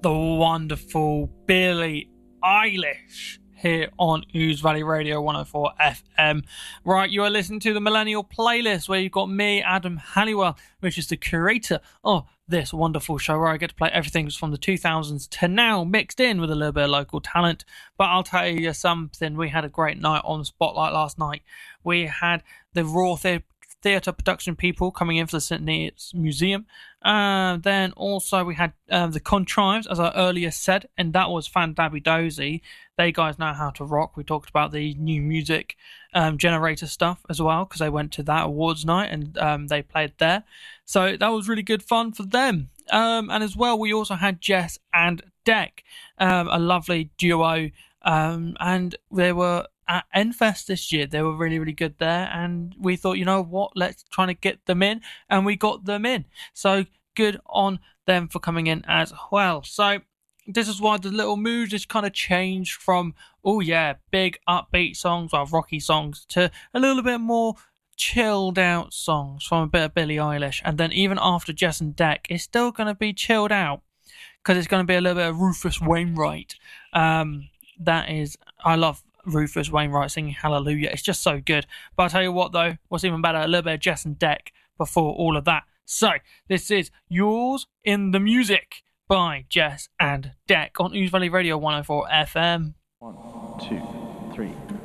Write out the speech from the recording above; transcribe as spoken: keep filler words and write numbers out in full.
the wonderful Billie Eilish here on Ooze Valley Radio one oh four F M. Right, you are listening to the Millennial Playlist, where you've got me, Adam Halliwell, which is the curator of this wonderful show, where I get to play everything from the two thousands to now, mixed in with a little bit of local talent. But I'll tell you something, we had a great night on Spotlight last night. We had the Raw Theatre theatre production people coming in for the Saint Neots Museum. Uh, then also we had uh, the Contrives, as I earlier said, and that was Fandabby-Dozy. They guys know how to rock. We talked about the new music um, generator stuff as well, because they went to that awards night and um, they played there. So that was really good fun for them. Um, and as well, we also had Jess and Deck, um, a lovely duo, um, and they were at Enfest this year. They were really, really good there, and we thought, you know what, let's try to get them in, and we got them in. So good on them for coming in as well. So this is why the little mood just kind of changed from, oh yeah, big upbeat songs, or rocky songs, to a little bit more chilled out songs from a bit of Billie Eilish. And then even after Jess and Deck, it's still going to be chilled out, because it's going to be a little bit of Rufus Wainwright. Um, that is, I love Rufus Wainwright singing Hallelujah. It's just so good. But I'll tell you what though, what's even better, a little bit of Jess and Deck before all of that. So this is Yours in the Music by Jess and Deck on Ooze Valley Radio one oh four F M. One, two, three.